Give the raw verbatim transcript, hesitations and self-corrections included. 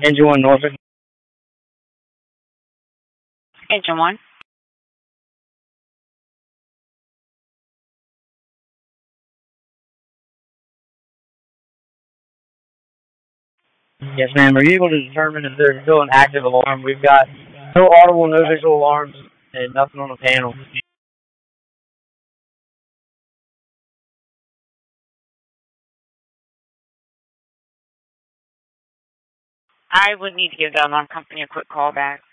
Engine one, Norfolk. Engine one. Yes, ma'am. Are you able to determine if there's still an active alarm? We've got no audible, no visual alarms, and nothing on the panel. I would need to give the alarm company a quick call back.